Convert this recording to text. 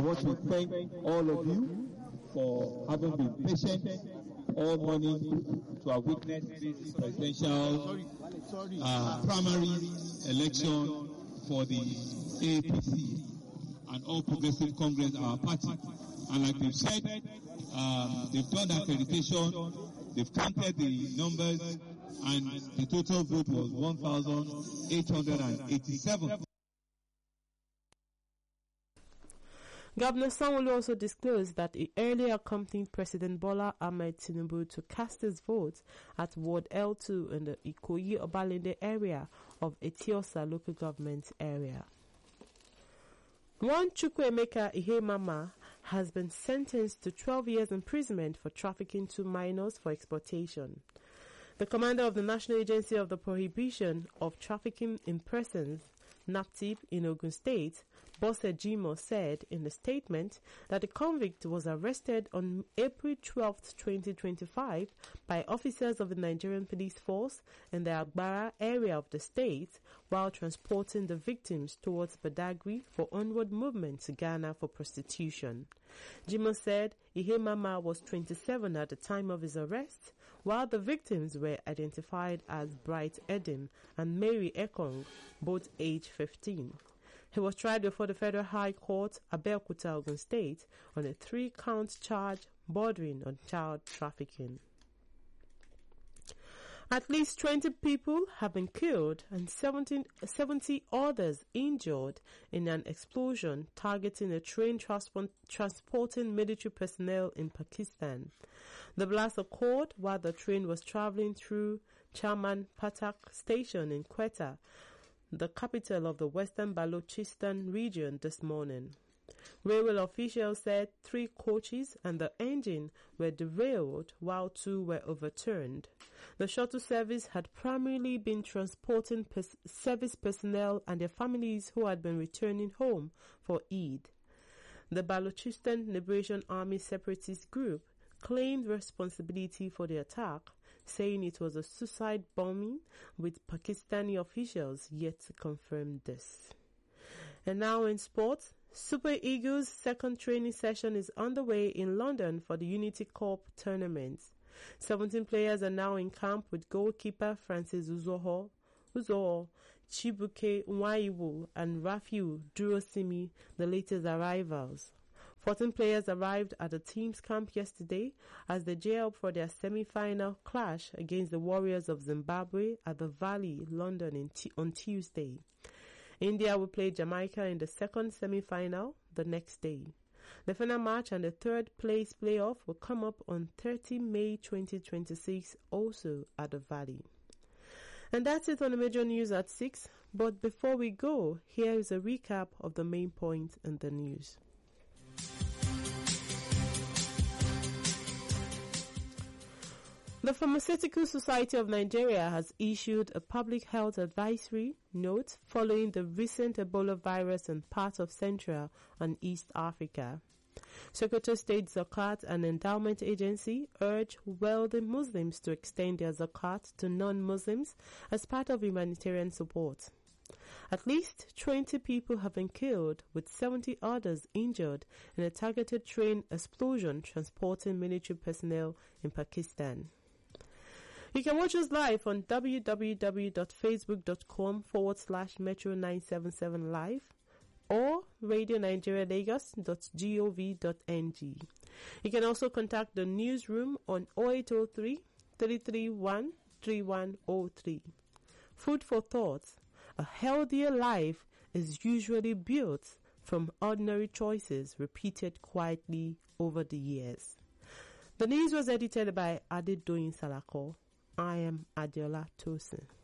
I want to thank all of you for having been patient all morning to have witnessed this presidential primary election for the APC and All Progressive Congress, our party. And like they've said, they've done the accreditation, they've counted the numbers, and the total vote was 1,887. Governor Sanwo-Olu also disclosed that he earlier accompanied President Bola Ahmed Tinubu to cast his vote at Ward L2 in the Ikoyi-Obalende area of Etiosa local government area. One Chukwuemeka Ihemama has been sentenced to 12 years imprisonment for trafficking 2 minors for exploitation. The commander of the National Agency of the Prohibition of Trafficking in Persons, NAPTIP, in Ogun State, Bose Jimo, said in a statement that the convict was arrested on April 12, 2025 by officers of the Nigerian Police Force in the Agbara area of the state while transporting the victims towards Badagry for onward movement to Ghana for prostitution. Jimo said Ihemama was 27 at the time of his arrest, while the victims were identified as Bright Edim and Mary Ekong, both age 15. He was tried before the Federal High Court, Abeokuta, Ogun State, on a 3-count charge bordering on child trafficking. At least 20 people have been killed and 70 others injured in an explosion targeting a train transporting military personnel in Pakistan. The blast occurred while the train was traveling through Chaman Patak station in Quetta, the capital of the Western Balochistan region, this morning. Railway officials said 3 coaches and the engine were derailed while 2 were overturned. The shuttle service had primarily been transporting service personnel and their families who had been returning home for Eid. The Balochistan Liberation Army separatist group claimed responsibility for the attack, saying it was a suicide bombing, with Pakistani officials yet to confirm this. And now in sports, Super Eagles' second training session is underway in London for the Unity Cup tournament. 17 players are now in camp with goalkeeper Francis Uzoho, Chibuke Nwaiwu and Rafiu Durosimi, the latest arrivals. 14 players arrived at the team's camp yesterday as they gear up for their semi-final clash against the Warriors of Zimbabwe at the Valley, London on Tuesday. India will play Jamaica in the second semi-final the next day. The final match and the third place playoff will come up on 30 May 2026, also at the Valley. And that's it on the major news at 6. But before we go, here is a recap of the main points in the news. The Pharmaceutical Society of Nigeria has issued a public health advisory note following the recent Ebola virus in parts of Central and East Africa. Sokoto State Zakat and Endowment Agency urge wealthy Muslims to extend their zakat to non-Muslims as part of humanitarian support. At least 20 people have been killed, with 70 others injured in a targeted train explosion transporting military personnel in Pakistan. You can watch us live on www.facebook.com/Metro977live or radionigerialagos.gov.ng. You can also contact the newsroom on 0803 331 3103. Food for thought. A healthier life is usually built from ordinary choices repeated quietly over the years. The news was edited by Adedoyin Salako. I am Adiola Tosin.